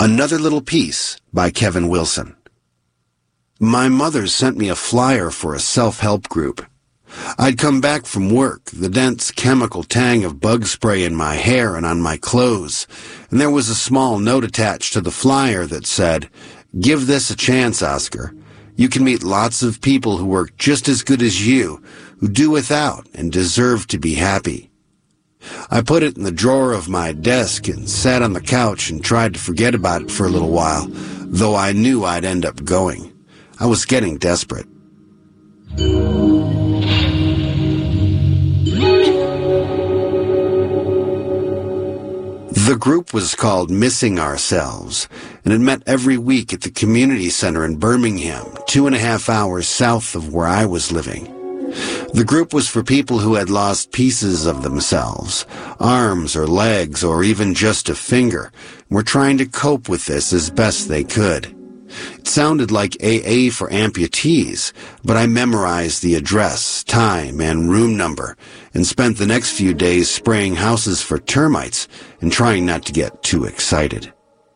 Another Little Piece by Kevin Wilson. My mother sent me a flyer for a self-help group. I'd come back from work, the dense chemical tang of bug spray in my hair and on my clothes, and there was a small note attached to the flyer that said, "Give this a chance, Oscar. You can meet lots of people who work just as good as you, who do without and deserve to be happy." I put it in the drawer of my desk and sat on the couch and tried to forget about it for a little while, though I knew I'd end up going. I was getting desperate. The group was called Missing Ourselves, and it met every week at the community center in Birmingham, 2.5 hours south of where I was living. The group was for people who had lost pieces of themselves, arms or legs or even just a finger, and were trying to cope with this as best they could. It sounded like AA for amputees, but I memorized the address, time, and room number, and spent the next few days spraying houses for termites and trying not to get too excited.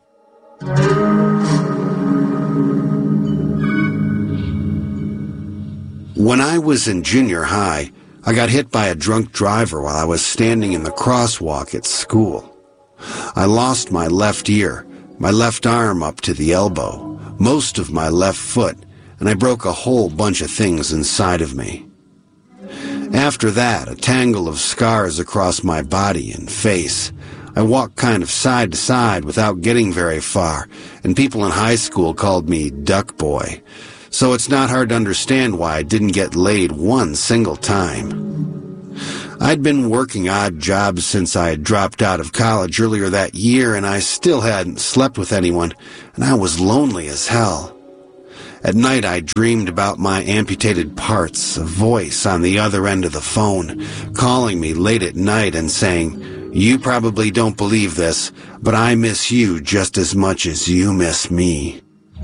When I was in junior high, I got hit by a drunk driver while I was standing in the crosswalk at school. I lost my left ear, my left arm up to the elbow, most of my left foot, and I broke a whole bunch of things inside of me. After that, a tangle of scars across my body and face. I walked kind of side to side without getting very far, and people in high school called me Duck Boy. So it's not hard to understand why I didn't get laid one single time. I'd been working odd jobs since I had dropped out of college earlier that year, and I still hadn't slept with anyone, and I was lonely as hell. At night I dreamed about my amputated parts, a voice on the other end of the phone, calling me late at night and saying, "You probably don't believe this, but I miss you just as much as you miss me."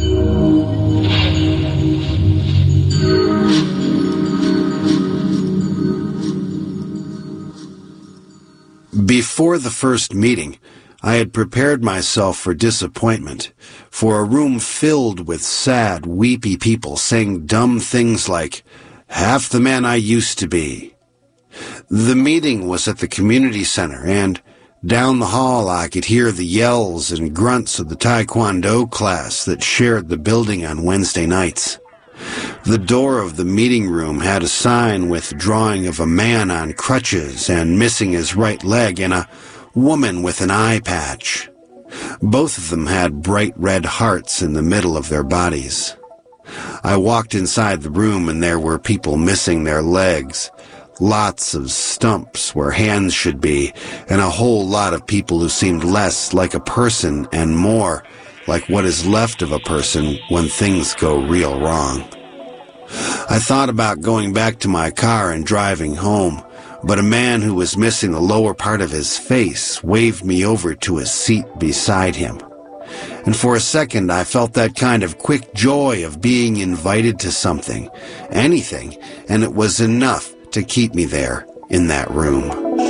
Before the first meeting, I had prepared myself for disappointment, for a room filled with sad, weepy people saying dumb things like, "Half the man I used to be." The meeting was at the community center, and down the hall I could hear the yells and grunts of the Taekwondo class that shared the building on Wednesday nights. The door of the meeting room had a sign with a drawing of a man on crutches and missing his right leg and a woman with an eye patch. Both of them had bright red hearts in the middle of their bodies. I walked inside the room and there were people missing their legs, lots of stumps where hands should be, and a whole lot of people who seemed less like a person and more like what is left of a person when things go real wrong. I thought about going back to my car and driving home, but a man who was missing the lower part of his face waved me over to a seat beside him. And for a second I felt that kind of quick joy of being invited to something, anything, and it was enough to keep me there in that room.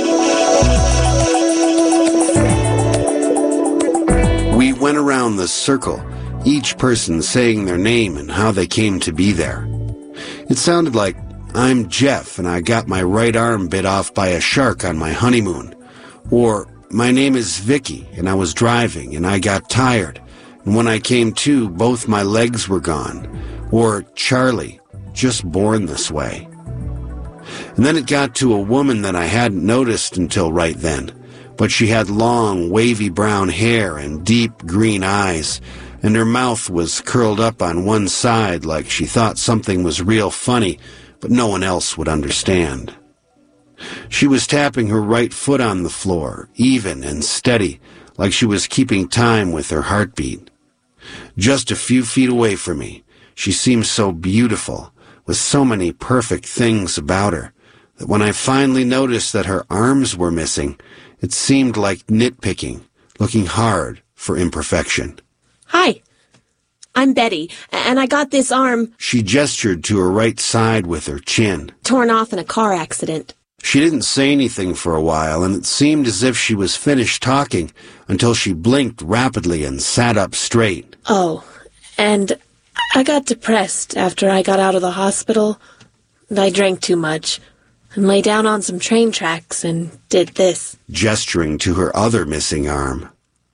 We went around the circle, each person saying their name and how they came to be there. It sounded like, "I'm Jeff and I got my right arm bit off by a shark on my honeymoon." Or, "My name is Vicky and I was driving and I got tired, and when I came to, both my legs were gone." Or, "Charlie, just born this way." And then it got to a woman that I hadn't noticed until right then, but she had long, wavy brown hair and deep green eyes, and her mouth was curled up on one side like she thought something was real funny, but no one else would understand. She was tapping her right foot on the floor, even and steady, like she was keeping time with her heartbeat. Just a few feet away from me, she seemed so beautiful, with so many perfect things about her, that when I finally noticed that her arms were missing, it seemed like nitpicking, looking hard for imperfection. "Hi, I'm Betty, and I got this arm..." She gestured to her right side with her chin. "Torn off in a car accident." She didn't say anything for a while, and it seemed as if she was finished talking until she blinked rapidly and sat up straight. Oh, and I got depressed after I got out of the hospital. And I drank too much and lay down on some train tracks and did this, gesturing to her other missing arm.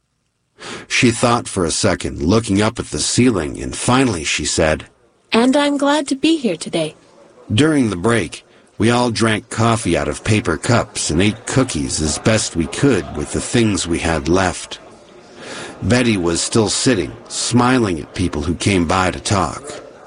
She thought for a second, looking up at the ceiling, and finally she said, "And I'm glad to be here today." During the break, we all drank coffee out of paper cups and ate cookies as best we could with the things we had left. Betty was still sitting, smiling at people who came by to talk.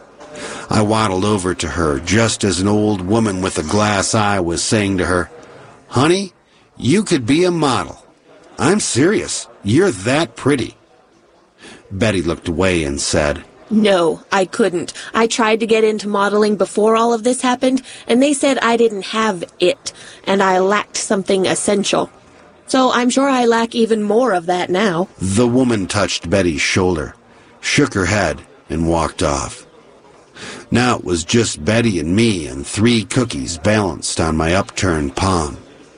I waddled over to her just as an old woman with a glass eye was saying to her, "Honey, you could be a model. I'm serious. You're that pretty." Betty looked away and said, "No, I couldn't. I tried to get into modeling before all of this happened, and they said I didn't have it, and I lacked something essential. So I'm sure I lack even more of that now." The woman touched Betty's shoulder, shook her head, and walked off. Now it was just Betty and me and 3 cookies balanced on my upturned palm.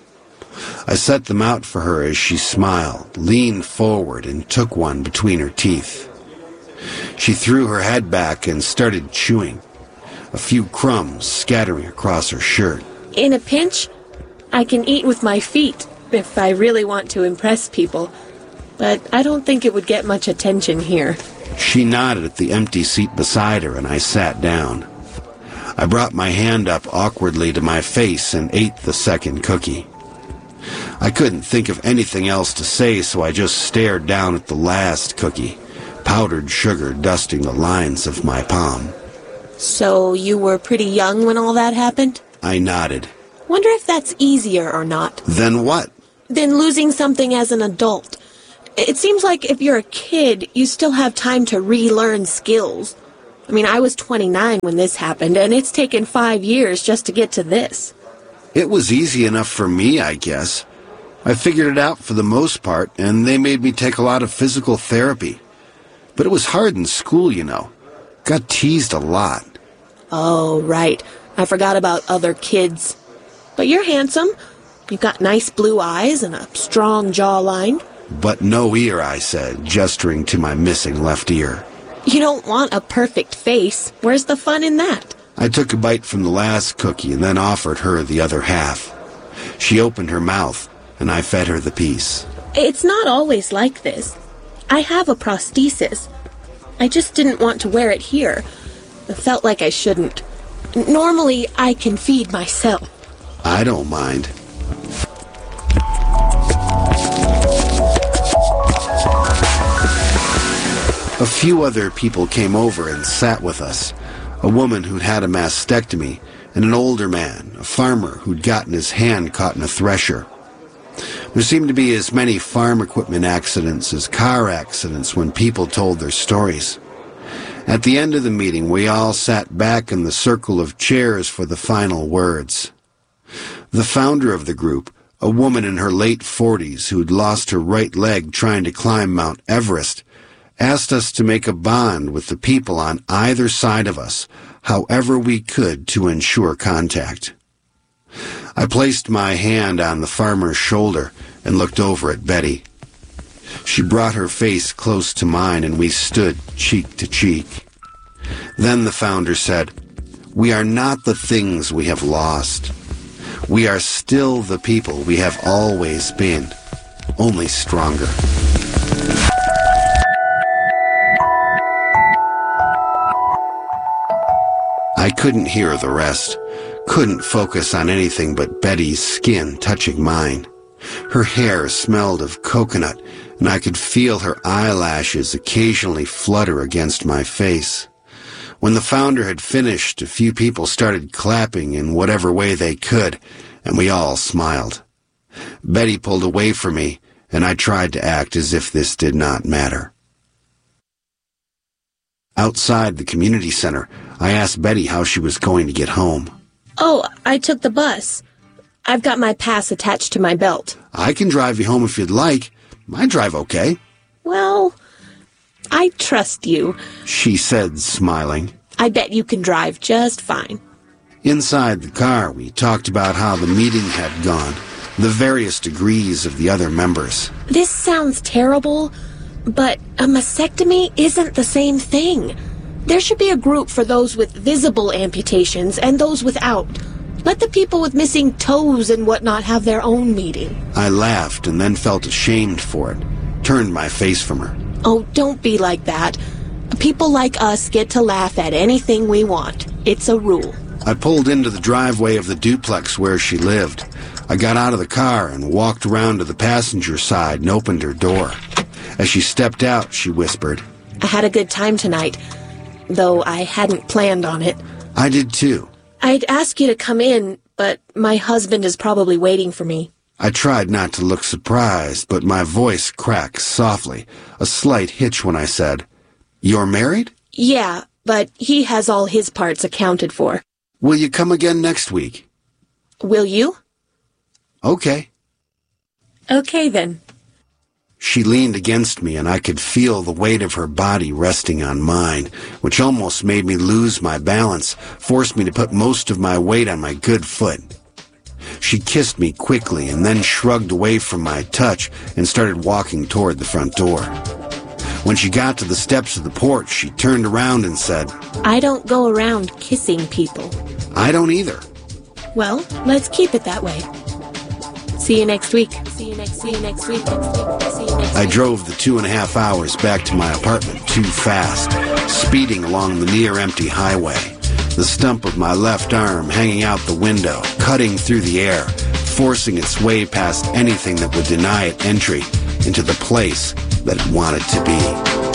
I set them out for her as she smiled, leaned forward, and took one between her teeth. She threw her head back and started chewing, a few crumbs scattering across her shirt. "In a pinch, I can eat with my feet if I really want to impress people, but I don't think it would get much attention here." She nodded at the empty seat beside her, and I sat down. I brought my hand up awkwardly to my face and ate the second cookie. I couldn't think of anything else to say, so I just stared down at the last cookie, powdered sugar dusting the lines of my palm. "So you were pretty young when all that happened?" I nodded. "Wonder if that's easier or not." "Then what?" "Than losing something as an adult. It seems like if you're a kid, you still have time to relearn skills. I mean, I was 29 when this happened, and it's taken 5 years just to get to this." "It was easy enough for me, I guess. I figured it out for the most part, and they made me take a lot of physical therapy. But it was hard in school, you know. Got teased a lot." "Oh, right. I forgot about other kids. But you're handsome. You've got nice blue eyes and a strong jawline." "But no ear," I said, gesturing to my missing left ear. "You don't want a perfect face. Where's the fun in that?" I took a bite from the last cookie and then offered her the other half. She opened her mouth, and I fed her the piece. "It's not always like this. I have a prosthesis. I just didn't want to wear it here. It felt like I shouldn't. Normally, I can feed myself." "I don't mind." A few other people came over and sat with us. A woman who'd had a mastectomy, and an older man, a farmer who'd gotten his hand caught in a thresher. There seemed to be as many farm equipment accidents as car accidents when people told their stories. At the end of the meeting, we all sat back in the circle of chairs for the final words. The founder of the group, a woman in her late 40s who'd lost her right leg trying to climb Mount Everest, asked us to make a bond with the people on either side of us, however we could to ensure contact. I placed my hand on the farmer's shoulder and looked over at Betty. She brought her face close to mine, and we stood cheek to cheek. Then the founder said, "We are not the things we have lost. We are still the people we have always been, only stronger." I couldn't hear the rest, couldn't focus on anything but Betty's skin touching mine. Her hair smelled of coconut, and I could feel her eyelashes occasionally flutter against my face. When the founder had finished, a few people started clapping in whatever way they could, and we all smiled. Betty pulled away from me, and I tried to act as if this did not matter. Outside the community center, I asked Betty how she was going to get home. "Oh, I took the bus. I've got my pass attached to my belt." "I can drive you home if you'd like. I drive okay." "Well, I trust you," she said, smiling. "I bet you can drive just fine." Inside the car, we talked about how the meeting had gone, the various degrees of the other members. This sounds terrible, but a mastectomy isn't the same thing. There should be a group for those with visible amputations and those without. Let the people with missing toes and whatnot have their own meeting. I laughed and then felt ashamed for it, turned my face from her. Oh, don't be like that. People like us get to laugh at anything we want. It's a rule. I pulled into the driveway of the duplex where she lived. I got out of the car and walked around to the passenger side and opened her door. As she stepped out, she whispered, I had a good time tonight, though I hadn't planned on it. I did too. I'd ask you to come in, but my husband is probably waiting for me. I tried not to look surprised, but my voice cracked softly, a slight hitch when I said, You're married? Yeah, but he has all his parts accounted for. Will you come again next week? Will you? Okay. Okay, then. She leaned against me, and I could feel the weight of her body resting on mine, which almost made me lose my balance, forced me to put most of my weight on my good foot. She kissed me quickly and then shrugged away from my touch and started walking toward the front door. When she got to the steps of the porch, she turned around and said, I don't go around kissing people. I don't either. Well, let's keep it that way. See you next week. See you next week. See you next week. I drove the 2.5 hours back to my apartment too fast, speeding along the near-empty highway, the stump of my left arm hanging out the window, cutting through the air, forcing its way past anything that would deny it entry into the place that it wanted to be.